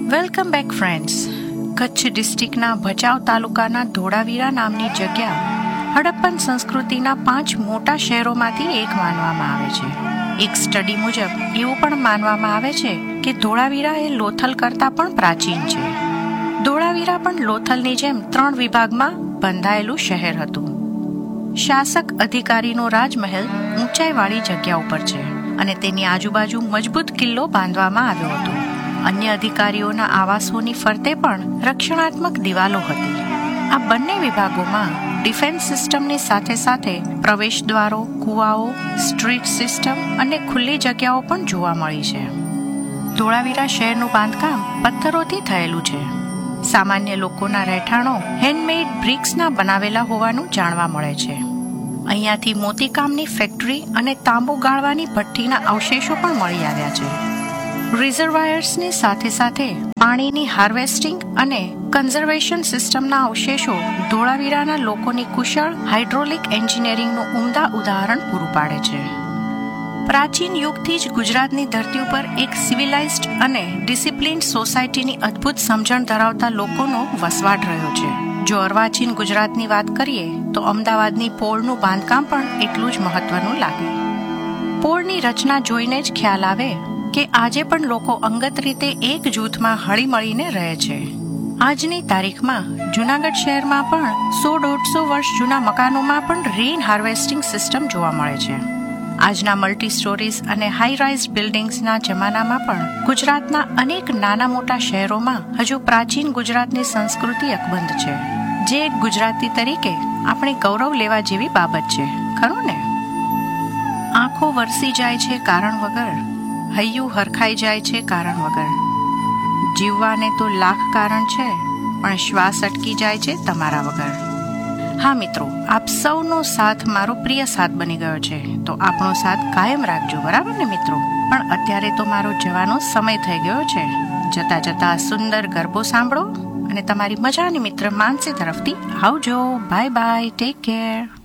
Welcome back friends. Kutch ડિસ્ટ્રિક્ટના Bhachau તાલુકાના ધોળાવીરા નામની જગ્યા હડપ્પન સંસ્કૃતિના 5 મોટા શહેરોમાંથી એક માનવામાં આવે છે. એક સ્ટડી મુજબ એવું પણ માનવામાં આવે છે કે ધોળાવીરા એ લોથલ કરતાં પણ પ્રાચીન છે. ધોળાવીરા પણ લોથલની જેમ 3 વિભાગમાં બંધાયેલું શહેર હતું. શાસક અધિકારીનો રાજમહેલ ઊંચાઈવાળી જગ્યા ઉપર છે અને તેની આજુબાજુ મજબૂત કિલ્લો બાંધવામાં આવ્યો હતો. અન્ય અધિકારીઓના આવાસોની ફરતે પણ રક્ષણાત્મક દિવાલો હતી. આ બંને વિભાગોમાં ડિફેન્સ સિસ્ટમની સાથે સાથે પ્રવેશ દ્વારો, કુવાઓ, સ્ટ્રીટ સિસ્ટમ અને ખુલ્લી જગ્યાઓ પણ જોવા મળી છે. ધોળાવીરા શહેરનું બાંધકામ પથ્થરોથી થયેલું છે. સામાન્ય લોકોના રહેઠાણો હેન્ડમેડ બ્રિક્સના બનાવેલા હોવાનું જાણવા મળે છે. અહીંયાથી મોતીકામની ફેક્ટરી અને તાંબુ ગાળવાની ભઠ્ઠીના અવશેષો પણ મળી આવ્યા છે. રિઝર્વાયર્સની સાથે સાથે પાણીની હાર્વેસ્ટિંગ અને કન્ઝર્વેશન સિસ્ટમના અવશેષો ધોળાવીરાના લોકોની કુશળ હાઇડ્રોલિક એન્જિનિયરિંગનું ઉમદા ઉદાહરણ પૂરું પાડે છે. પ્રાચીન યુગથી જ ગુજરાતની ધરતી ઉપર એક સિવિલાઇઝ્ડ અને ડિસિપ્લિન્ડ સોસાયટીની અદ્ભુત સમજણ ધરાવતા લોકોનો વસવાટ રહ્યો છે. જો અર્વાચીન ગુજરાતની વાત કરીએ તો અમદાવાદની પોળનું બાંધકામ પણ એટલું જ મહત્વનું લાગે. પોળની રચના જોઈને જ ખ્યાલ આવે કે આજે પણ લોકો અંગત રીતે એક જૂથમાં હળીમળીને રહે છે. આજની તારીખમાં જૂનાગઢ શહેરમાં પણ 100-150 વર્ષ જૂના મકાનોમાં પણ રેઇન હાર્વેસ્ટિંગ સિસ્ટમ જોવા મળે છે. આજના મલ્ટી સ્ટોરીઝ અને હાઈ રાઇઝ બિલ્ડિંગ્સના જમાનામાં પણ ગુજરાતના અનેક નાના મોટા શહેરોમાં હજુ પ્રાચીન ગુજરાતની સંસ્કૃતિ અકબંધ છે, જે એક ગુજરાતી તરીકે આપણે ગૌરવ લેવા જેવી બાબત છે, ખરું ને? આંખો વરસી જાય છે કારણ વગર, હૈયું હરખાઈ જાય છે કારણ વગર. જીવવાને તો લાખ કારણ છે, પણ શ્વાસ અટકી જાય છે તમારા વગર. હા મિત્રો, આપ સૌનો સાથ મારો પ્રિય સાથ બની ગયો છે, તો આપણો સાથ કાયમ રાખજો, બરાબર ને મિત્રો? પણ અત્યારે તો મારો જવાનો સમય થઈ ગયો છે. જતા જતા સુંદર ગરબો સાંભળો અને તમારી મજાની મિત્ર માનસી તરફથી આવજો. Bye bye, take care.